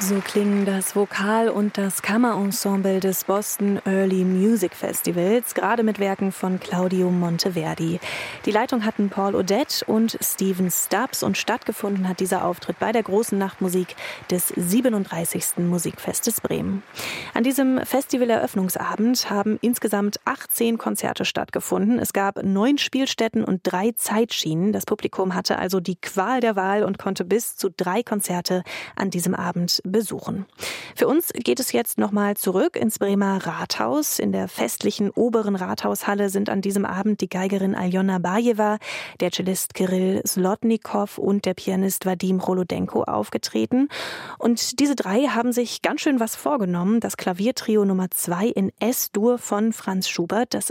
So klingen das Vokal- und das Kammerensemble des Boston Early Music Festivals, gerade mit Werken von Claudio Monteverdi. Die Leitung hatten Paul Odette und Steven Stubbs und stattgefunden hat dieser Auftritt bei der großen Nachtmusik des 37. Musikfestes Bremen. An diesem Festivaleröffnungsabend haben insgesamt 18 Konzerte stattgefunden. Es gab 9 Spielstätten und 3 Zeitschienen. Das Publikum hatte also die Qual der Wahl und konnte bis zu 3 Konzerte an diesem Abend besuchen. Für uns geht es jetzt nochmal zurück ins Bremer Rathaus. In der festlichen oberen Rathaushalle sind an diesem Abend die Geigerin Aljona Bajeva, der Cellist Kirill Slotnikow und der Pianist Wadim Cholodenko aufgetreten. Und diese 3 haben sich ganz schön was vorgenommen. Das Klaviertrio Nummer 2 in S-Dur von Franz Schubert, das